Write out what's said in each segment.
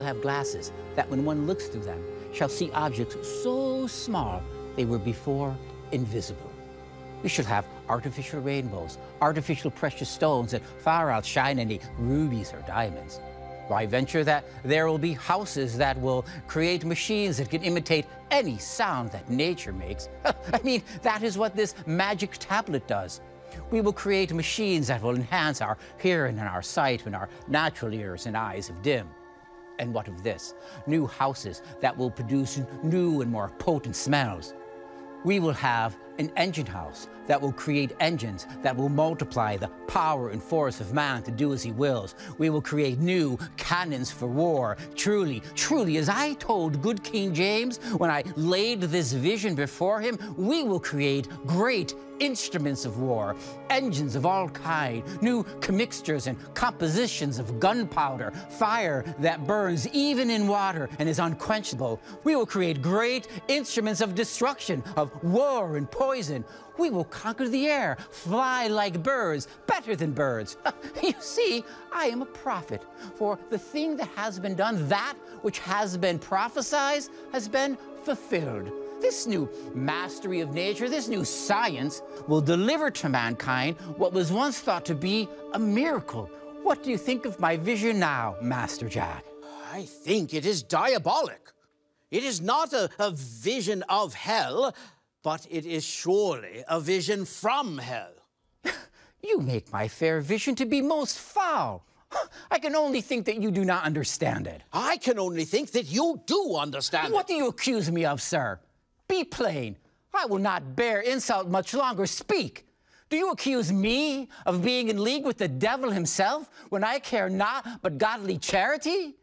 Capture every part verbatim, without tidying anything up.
have glasses that when one looks through them shall see objects so small they were before invisible. We shall have artificial rainbows, artificial precious stones that far outshine any rubies or diamonds. I venture that there will be houses that will create machines that can imitate any sound that nature makes. I mean, that is what this magic tablet does. We will create machines that will enhance our hearing and our sight when our natural ears and eyes have dimmed. And what of this? New houses that will produce new and more potent smells. We will have an engine house that will create engines that will multiply the power and force of man to do as he wills. We will create new cannons for war. Truly, truly, as I told good King James when I laid this vision before him, we will create great instruments of war, engines of all kind, new commixtures and compositions of gunpowder, fire that burns even in water and is unquenchable. We will create great instruments of destruction, of war and poison. We will conquer the air, fly like birds, better than birds. You see, I am a prophet, for the thing that has been done, that which has been prophesied, has been fulfilled. This new mastery of nature, this new science, will deliver to mankind what was once thought to be a miracle. What do you think of my vision now, Master Jack? I think it is diabolic. It is not a, a vision of hell, but it is surely a vision from hell. You make my fair vision to be most foul. I can only think that you do not understand it. I can only think that you do understand What it. do you accuse me of, sir? Be plain. I will not bear insult much longer. Speak. Do you accuse me of being in league with the devil himself when I care not but godly charity?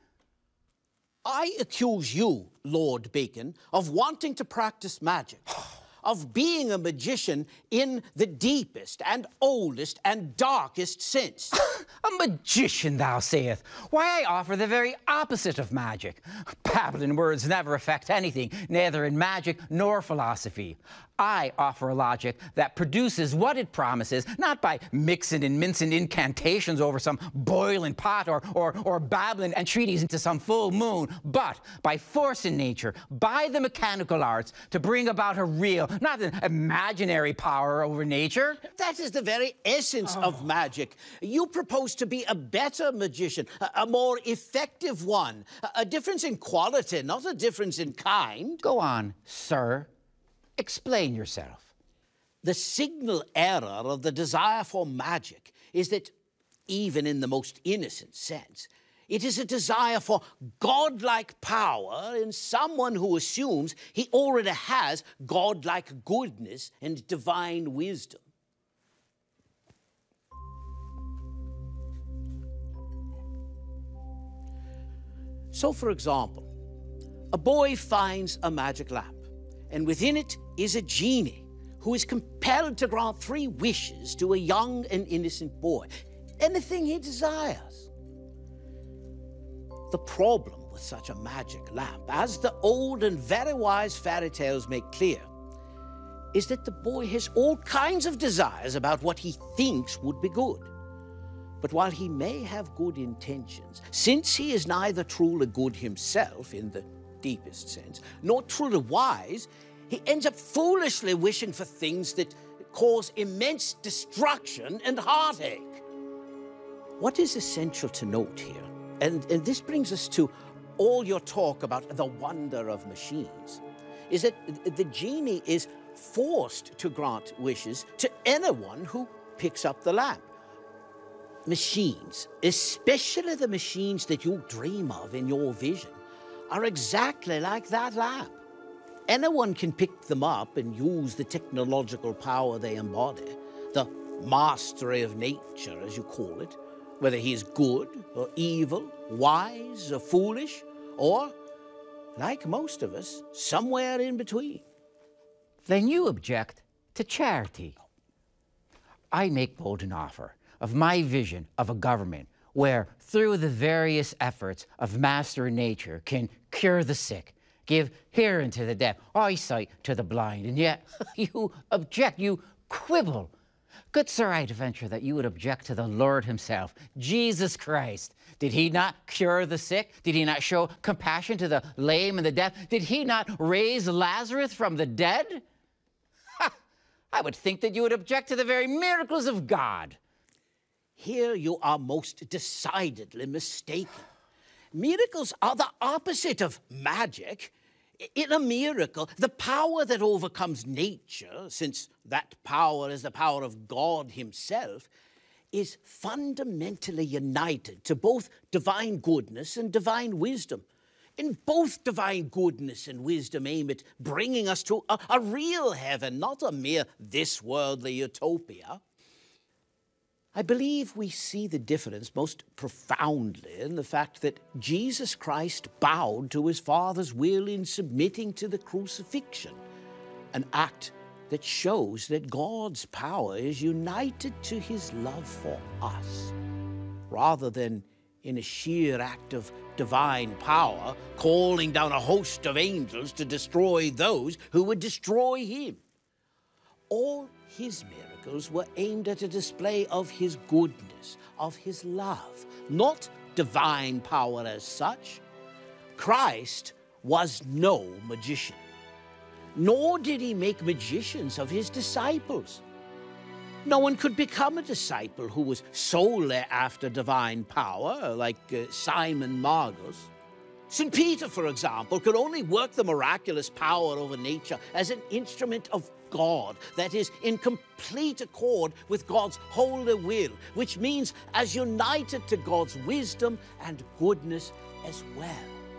I accuse you, Lord Bacon, of wanting to practice magic, of being a magician in the deepest and oldest and darkest sense. A magician, thou sayest. Why, I offer the very opposite of magic. Babbling words never affect anything, neither in magic nor philosophy. I offer a logic that produces what it promises, not by mixing and mincing incantations over some boiling pot or, or, or babbling entreaties into some full moon, but by forcing nature, by the mechanical arts, to bring about a real, not an imaginary power over nature. That is the very essence Oh. of magic. You propose to be a better magician, a, a more effective one, a, a difference in quality, not a difference in kind. Go on, sir. Explain yourself. The signal error of the desire for magic is that, even in the most innocent sense, it is a desire for godlike power in someone who assumes he already has godlike goodness and divine wisdom. So, for example, a boy finds a magic lamp, and within it is a genie who is compelled to grant three wishes to a young and innocent boy, anything he desires. The problem with such a magic lamp, as the old and very wise fairy tales make clear, is that the boy has all kinds of desires about what he thinks would be good. But while he may have good intentions, since he is neither truly good himself in the deepest sense, nor truly wise, he ends up foolishly wishing for things that cause immense destruction and heartache. What is essential to note here, and, and this brings us to all your talk about the wonder of machines, is that the genie is forced to grant wishes to anyone who picks up the lamp. Machines, especially the machines that you dream of in your vision, are exactly like that lamp. Anyone can pick them up and use the technological power they embody, the mastery of nature, as you call it, whether he is good or evil, wise or foolish, or, like most of us, somewhere in between. Then you object to charity. I make bold an offer of my vision of a government where, through the various efforts of master nature, can cure the sick, give hearing to the deaf, eyesight to the blind, and yet you object, you quibble. Good sir, I'd venture that you would object to the Lord himself, Jesus Christ. Did he not cure the sick? Did he not show compassion to the lame and the deaf? Did he not raise Lazarus from the dead? Ha! I would think that you would object to the very miracles of God. Here you are most decidedly mistaken. Miracles are the opposite of magic. In a miracle, the power that overcomes nature, since that power is the power of God himself, is fundamentally united to both divine goodness and divine wisdom. In both divine goodness and wisdom aim at bringing us to a, a real heaven, not a mere this-worldly utopia. I believe we see the difference most profoundly in the fact that Jesus Christ bowed to his Father's will in submitting to the crucifixion, an act that shows that God's power is united to his love for us, rather than in a sheer act of divine power, calling down a host of angels to destroy those who would destroy him. All his miracles were aimed at a display of his goodness, of his love, not divine power as such. Christ was no magician, nor did he make magicians of his disciples. No one could become a disciple who was solely after divine power, like uh, Simon Magus. Saint Peter, for example, could only work the miraculous power over nature as an instrument of God, that is, in complete accord with God's holy will, which means as united to God's wisdom and goodness as well.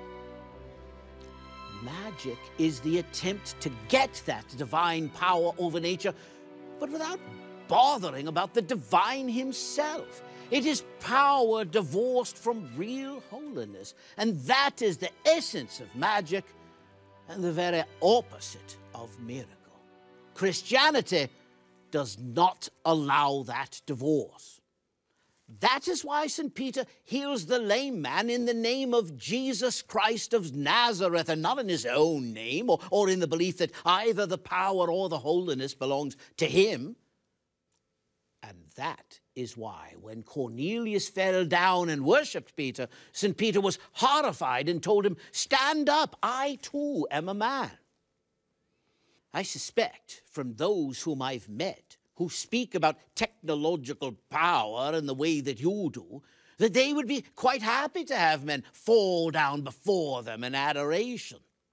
Magic is the attempt to get that divine power over nature, but without bothering about the divine himself. It is power divorced from real holiness, and that is the essence of magic and the very opposite of miracle. Christianity does not allow that divorce. That is why Saint Peter heals the lame man in the name of Jesus Christ of Nazareth, and not in his own name, or, or in the belief that either the power or the holiness belongs to him. And that is why when Cornelius fell down and worshipped Peter, Saint Peter was horrified and told him, "Stand up, I too am a man." I suspect from those whom I've met who speak about technological power in the way that you do, that they would be quite happy to have men fall down before them in adoration.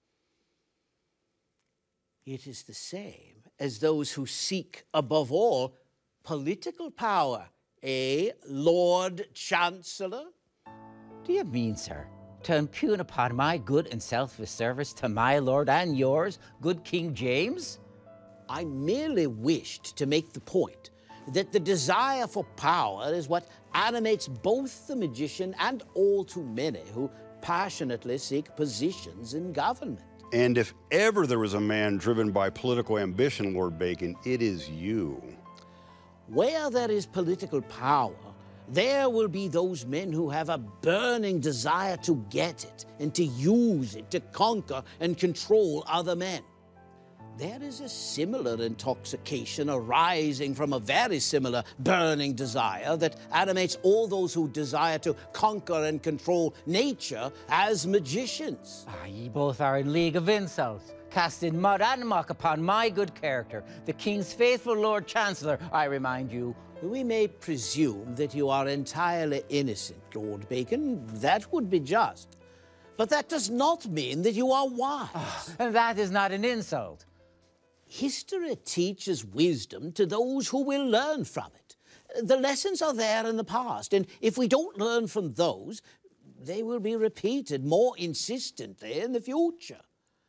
It is the same as those who seek, above all, political power. Eh, Lord Chancellor? Do you mean, sir, to impugn upon my good and selfless service to my lord and yours, good King James? I merely wished to make the point that the desire for power is what animates both the magician and all too many who passionately seek positions in government. And if ever there was a man driven by political ambition, Lord Bacon, it is you. Where there is political power, there will be those men who have a burning desire to get it and to use it to conquer and control other men. There is a similar intoxication arising from a very similar burning desire that animates all those who desire to conquer and control nature as magicians. Ah, ye both are in league of insults, casting mud and muck upon my good character, the King's faithful Lord Chancellor, I remind you. We may presume that you are entirely innocent, Lord Bacon. That would be just. But that does not mean that you are wise. Oh, and that is not an insult. History teaches wisdom to those who will learn from it. The lessons are there in the past, and if we don't learn from those, they will be repeated more insistently in the future.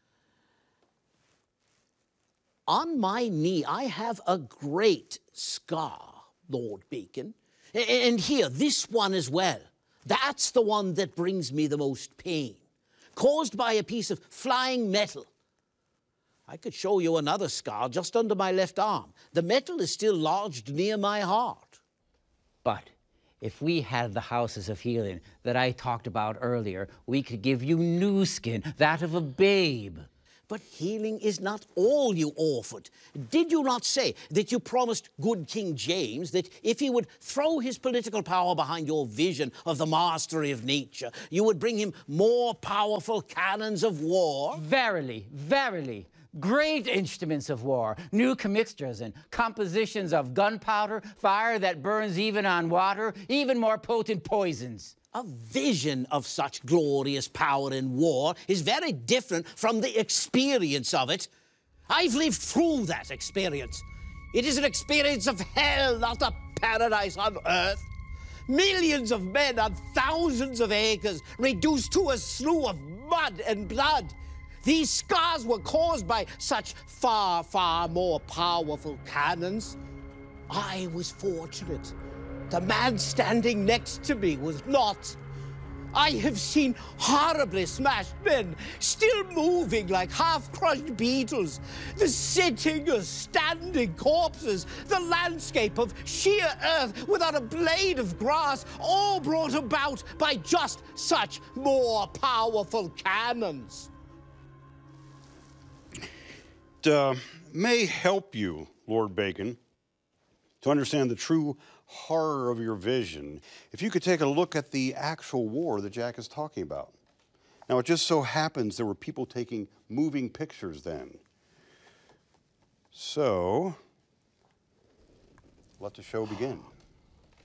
On my knee, I have a great scar, Lord Bacon. And here, this one as well. That's the one that brings me the most pain, caused by a piece of flying metal. I could show you another scar just under my left arm. The metal is still lodged near my heart. But if we had the houses of healing that I talked about earlier, we could give you new skin, that of a babe. But healing is not all you offered. Did you not say that you promised good King James that if he would throw his political power behind your vision of the mastery of nature, you would bring him more powerful cannons of war? Verily, verily, great instruments of war, new commixtures and compositions of gunpowder, fire that burns even on water, even more potent poisons. A vision of such glorious power in war is very different from the experience of it. I've lived through that experience. It is an experience of hell, not a paradise on earth. Millions of men on thousands of acres reduced to a slew of mud and blood. These scars were caused by such far, far more powerful cannons. I was fortunate. The man standing next to me was not. I have seen horribly smashed men still moving like half-crushed beetles, the sitting or standing corpses, the landscape of sheer earth without a blade of grass, all brought about by just such more powerful cannons. It uh, may help you, Lord Bacon, to understand the true horror of your vision if you could take a look at the actual war that Jack is talking about. Now, it just so happens there were people taking moving pictures then. So, let the show begin.